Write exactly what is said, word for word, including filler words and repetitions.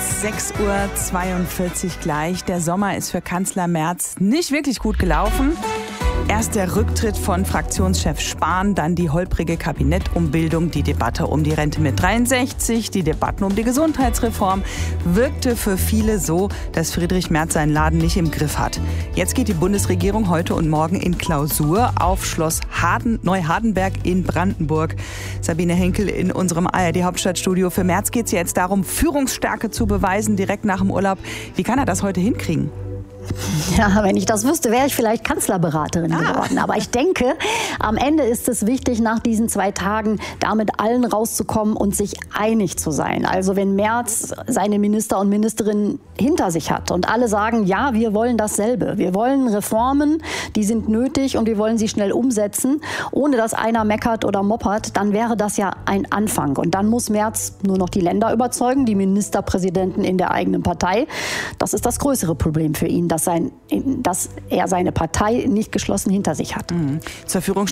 eins, sechs Uhr zweiundvierzig gleich. Der Sommer ist für Kanzler Merz nicht wirklich gut gelaufen. Erst der Rücktritt von Fraktionschef Spahn, dann die holprige Kabinettumbildung, die Debatte um die Rente mit dreiundsechzig, die Debatten um die Gesundheitsreform. Wirkte für viele so, dass Friedrich Merz seinen Laden nicht im Griff hat. Jetzt geht die Bundesregierung heute und morgen in Klausur auf Schloss Harden, Neuhardenberg in Brandenburg. Sabine Henkel in unserem A R D-Hauptstadtstudio. Für Merz geht es jetzt darum, Führungsstärke zu beweisen, direkt nach dem Urlaub. Wie kann er das heute hinkriegen? Ja, wenn ich das wüsste, wäre ich vielleicht Kanzlerberaterin ah. geworden. Aber ich denke, am Ende ist es wichtig, nach diesen zwei Tagen da mit allen rauszukommen und sich einig zu sein. Also wenn Merz seine Minister und Ministerinnen hinter sich hat und alle sagen, ja, wir wollen dasselbe. Wir wollen Reformen, die sind nötig und wir wollen sie schnell umsetzen, ohne dass einer meckert oder moppert, dann wäre das ja ein Anfang. Und dann muss Merz nur noch die Länder überzeugen, die Ministerpräsidenten in der eigenen Partei. Das ist das größere Problem für ihn, dass, sein, dass er seine Partei nicht geschlossen hinter sich hat. Mhm. Zur Führung